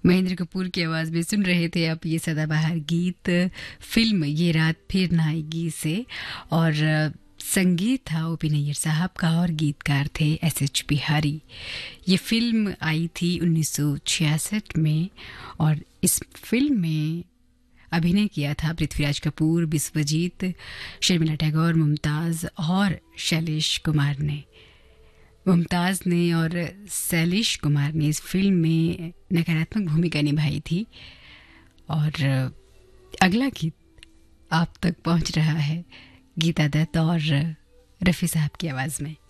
महेंद्र कपूर की आवाज़ में सुन रहे थे आप ये सदाबहार गीत फिल्म ये रात फिर ना आएगी से। और संगीत था ओ पी नैयर साहब का और गीतकार थे एस.एच. बिहारी। ये फिल्म आई थी 1966 में और इस फिल्म में अभिनय किया था पृथ्वीराज कपूर, बिस्वजीत, शर्मिला टैगोर, मुमताज़ और शैलेश कुमार ने। मुमताज़ ने और शैलेश कुमार ने इस फिल्म में नकारात्मक भूमिका निभाई थी। और अगला गीत आप तक पहुंच रहा है गीता दत्त और रफ़ी साहब की आवाज़ में।